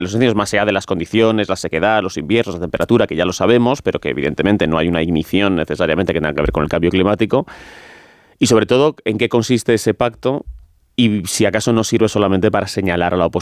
los incendios más allá de las condiciones, la sequedad, los inviernos, la temperatura, que ya lo sabemos, pero que evidentemente no hay una ignición necesariamente que tenga que ver con el cambio climático. Y sobre todo, ¿en qué consiste ese pacto? Y si acaso no sirve solamente para señalar a la oposición